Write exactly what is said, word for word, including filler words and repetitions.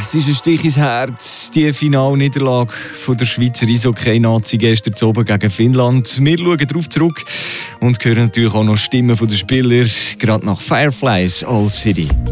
Es ist ein Stich ins Herz, die Finalniederlage von der Schweizer Eishockey-Nazi gestern zu oben gegen Finnland. Wir schauen darauf zurück und hören natürlich auch noch Stimmen der Spieler, gerade nach Fireflies All City.